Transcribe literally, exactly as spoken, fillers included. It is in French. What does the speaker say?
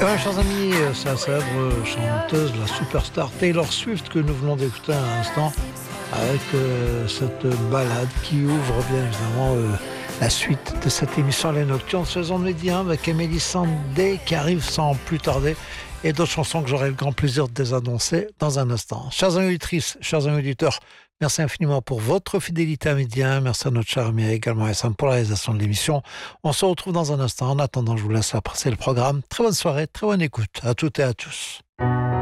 bien, chers amis, c'est la célèbre chanteuse, la superstar Taylor Swift que nous venons d'écouter à l'instant avec euh, cette balade qui ouvre bien évidemment euh, la suite de cette émission Les Nocturnes saison de midi un avec Emily Sandé qui arrive sans plus tarder et d'autres chansons que j'aurai le grand plaisir de désannoncer dans un instant. Chers amis auditrices, chers amis auditeurs, merci infiniment pour votre fidélité à Midi un. Merci à notre cher ami également Hassan pour la réalisation de l'émission. On se retrouve dans un instant. En attendant, je vous laisse apprécier le programme. Très bonne soirée, très bonne écoute à toutes et à tous.